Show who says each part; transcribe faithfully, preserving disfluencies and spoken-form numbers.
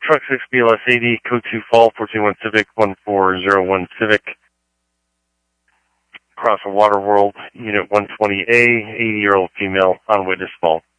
Speaker 1: Truck six B L S eighty, code two fall, four two one Civic, one four zero one Civic. Cross a Water World, Unit one twenty A, eighty-year-old female, on way to Fall.